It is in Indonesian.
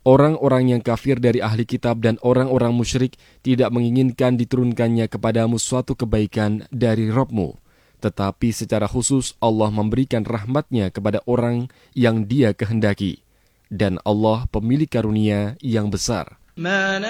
Orang-orang yang kafir dari ahli kitab dan orang-orang musyrik tidak menginginkan diturunkannya kepadamu suatu kebaikan dari Rabb-Mu. Tetapi secara khusus Allah memberikan rahmat-Nya kepada orang yang Dia kehendaki. Dan Allah pemilik karunia yang besar.